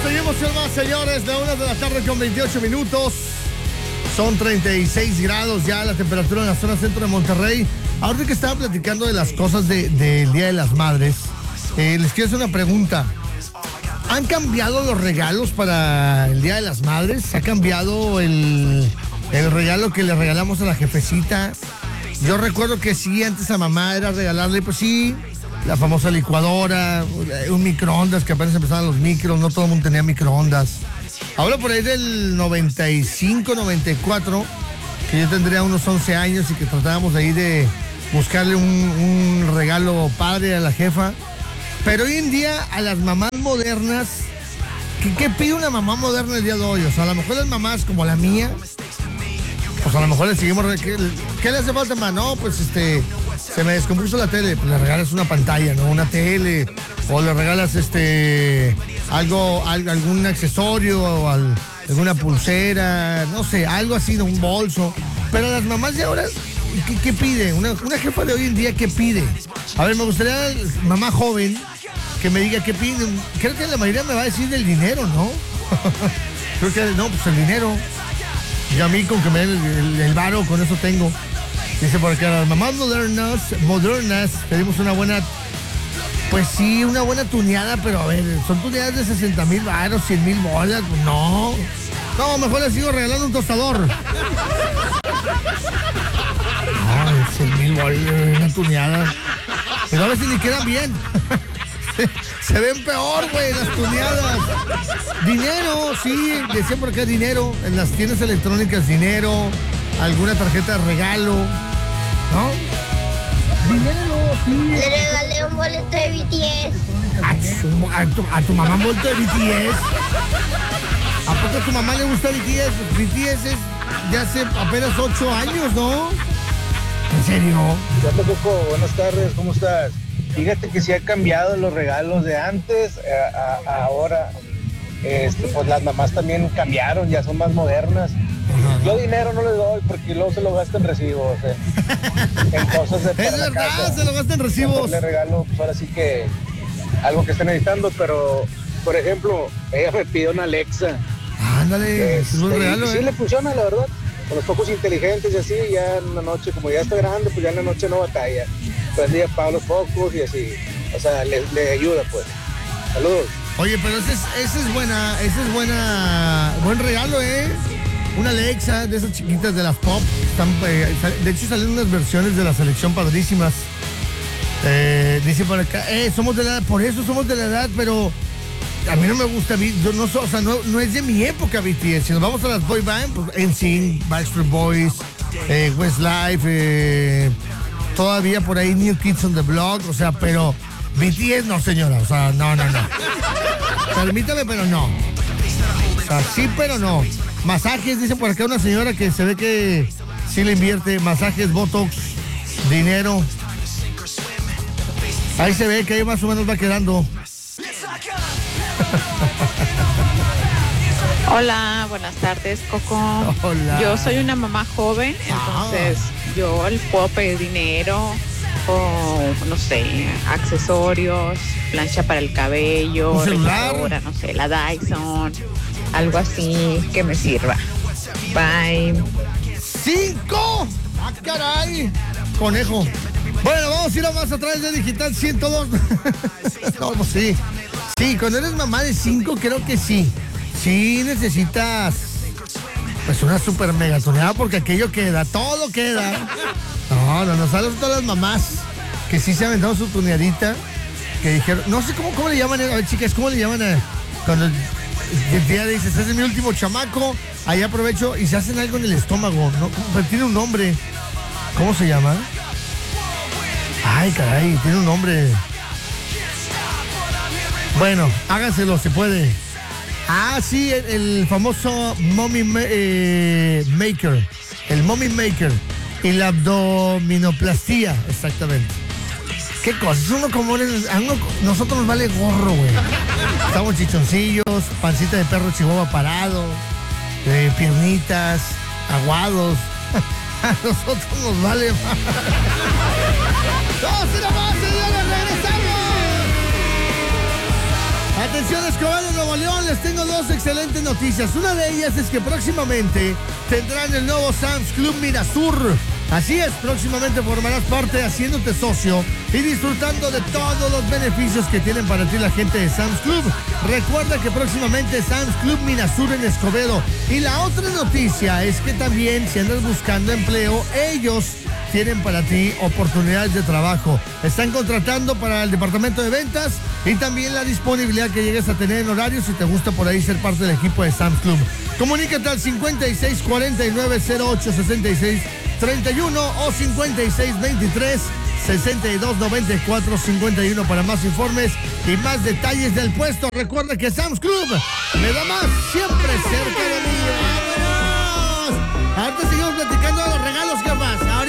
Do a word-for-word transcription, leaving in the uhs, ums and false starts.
seguimos con más, señores. De una de la tarde con veintiocho minutos. Son treinta y seis grados ya la temperatura en la zona centro de Monterrey. Ahorita que estaba platicando de las cosas del de, Día de las Madres, eh, les quiero hacer una pregunta. ¿Han cambiado los regalos para el Día de las Madres? ¿Ha cambiado el, el regalo que le regalamos a la jefecita? Yo recuerdo que sí, antes a mamá era regalarle, pues sí, la famosa licuadora, un microondas, que apenas empezaban los micros, no todo el mundo tenía microondas. Ahora por ahí del noventa y cinco, noventa y cuatro, que yo tendría unos once años y que tratábamos ahí de buscarle un, un regalo padre a la jefa. Pero hoy en día a las mamás modernas, ¿qué, ¿qué pide una mamá moderna el día de hoy? O sea, a lo mejor las mamás como la mía, pues a lo mejor le seguimos... ¿Qué, qué le hace falta, mamá? No, pues este... Se me descompuso la tele, pues le regalas una pantalla, ¿no? Una tele, o le regalas este algo, algo algún accesorio, o al, alguna pulsera, no sé, algo así, ¿no? Un bolso. Pero las mamás de ahora, ¿qué, qué pide? Una, una jefa de hoy en día, ¿qué pide? A ver, me gustaría, mamá joven, que me diga qué pide. Creo que la mayoría me va a decir del dinero, ¿no? Creo que, no, pues el dinero. Y a mí con que me den el, el, el varo, con eso tengo. Dice por acá, las mamás modernas, modernas, pedimos una buena, pues sí, una buena tuneada, pero a ver, son tuneadas de sesenta mil varos, cien mil bolas, pues no. No, mejor les sigo regalando un tostador. Ay, cien mil bolas, una tuneada. Pero a ver si ni quedan bien. Se, se ven peor, güey, las tuneadas. Dinero, sí, decía por acá dinero. En las tiendas electrónicas, dinero. Alguna tarjeta de regalo, ¿no? Dinero, sí. Le regalé un boleto de B T S. ¿A tu, a tu, a tu mamá un boleto de B T S? ¿A poco a tu mamá le gusta B T S? B T S es de hace apenas ocho años, ¿no? ¿En serio? Ya te Coco, buenas tardes, ¿cómo estás? Fíjate que sí ha cambiado los regalos de antes a, a, a ahora. Este, pues las mamás también cambiaron, ya son más modernas. Yo dinero no le doy porque luego se lo gasto en recibos, eh. en cosas de para Es la verdad, casa. se lo gasta en recibos. Le regalo, pues ahora sí que algo que estén necesitando, pero por ejemplo, ella me pide una Alexa. Ándale, Este, es un regalo, y sí ¿eh? le funciona, la verdad. Con los focos inteligentes y así, ya en la noche, como ya está grande, pues ya en la noche no batalla. Prende y apaga los focos y así. O sea, le, le ayuda, pues. Saludos. Oye, pero ese es, ese es buena, ese es buena, buen regalo, ¿eh? Una Alexa de esas chiquitas de las pop. Están, eh, de hecho, salen unas versiones de la selección padrísimas. Eh, dice por acá, eh, somos de la edad, por eso somos de la edad, pero a mí no me gusta, yo no, o sea, no, no es de mi época B T S. Si nos vamos a las boy band, pues N Sync, Backstreet Boys, eh, Westlife, eh, todavía por ahí New Kids on the Block, o sea, pero B T S no, señora, o sea, no, no, no. Permítame, pero no. O sea, sí, pero no. Masajes, dice por acá una señora que se ve que sí le invierte. Masajes, botox, dinero. Ahí se ve que ahí más o menos va quedando. Hola, buenas tardes, Coco. Hola. Yo soy una mamá joven, entonces ah. yo le puedo pedir dinero o, no sé, accesorios, plancha para el cabello, limpiadora, no sé, la Dyson, algo así que me sirva. Bye. ¡Cinco! ¡Ah, caray! Conejo. Bueno, vamos a ir a más atrás de Digital ciento dos. No, pues sí. Sí, cuando eres mamá de cinco, creo que sí. Sí necesitas, pues, una super mega tuneada, porque aquello queda, todo queda. No, no, no, saludos a todas las mamás que sí se aventaron su tuneadita, que dijeron, no sé cómo, cómo le llaman, a ver, chicas, ¿cómo le llaman a, cuando el día dices, ese es mi último chamaco, ahí aprovecho y se hacen algo en el estómago, ¿no? Pero tiene un nombre. ¿Cómo se llama? Ay, caray, tiene un nombre. Bueno, háganselo, se puede. Ah, sí, el, el famoso Mommy ma- eh, Maker. El Mommy Maker. Y la abdominoplastía, exactamente. ¿Qué cosas? Uno como eres, a uno, nosotros nos vale gorro, güey. Estamos chichoncillos, pancita de perro chihuahua parado, eh, piernitas, aguados. A nosotros nos vale más. ¡Dos y más, señores! ¡Regresamos! Atención, Escobedo, Nuevo León, les tengo dos excelentes noticias. Una de ellas es que próximamente tendrán el nuevo Sam's Club Mirasur. Así es, próximamente formarás parte haciéndote socio y disfrutando de todos los beneficios que tienen para ti la gente de Sam's Club. Recuerda que próximamente Sam's Club Mirasur en Escobedo. Y la otra noticia es que también, si andas buscando empleo, ellos tienen para ti oportunidades de trabajo. Están contratando para el departamento de ventas y también la disponibilidad que llegues a tener en horarios si te gusta por ahí ser parte del equipo de Sam's Club. Comunícate al cincuenta y seis cuarenta y nueve cero ocho sesenta y seis treinta y uno o cincuenta y seis veintitrés sesenta y dos noventa y cuatro cincuenta y uno para más informes y más detalles del puesto. Recuerda que Sam's Club me da más, siempre cerca de mí. ¡Vámonos! Ahorita seguimos platicando.